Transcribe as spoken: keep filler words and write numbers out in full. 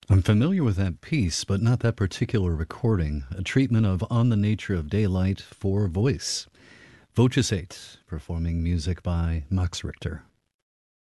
I'm familiar with that piece, but not that particular recording. A treatment of On the Nature of Daylight for voice. Voces eight, performing music by Max Richter.